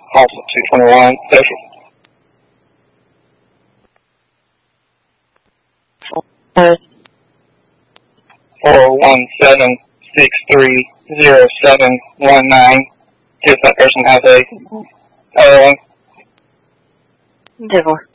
Also 221, social. 417-630719. See if that person has a LOA. 10-4.